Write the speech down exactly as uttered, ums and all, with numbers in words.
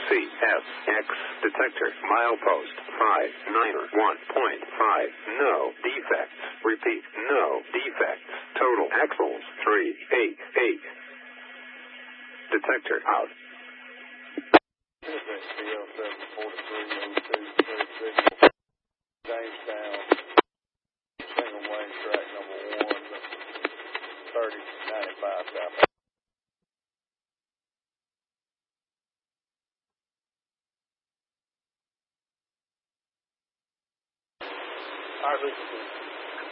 C S X detector milepost five nine one point five. No defects. Repeat, no defects. Total axles three eight eight. Detector out. Jamestown, single lane track number one, thirty ninety-five south. All right, listen to